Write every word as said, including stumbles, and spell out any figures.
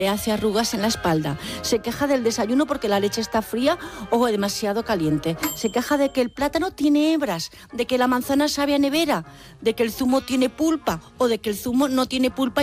le hace arrugas en la espalda. Se queja del desayuno porque la leche está fría o demasiado caliente. Se queja de que el plátano tiene hebras, de que la manzana sabe a nevera, de que el zumo tiene pulpa o de que el zumo no tiene pulpa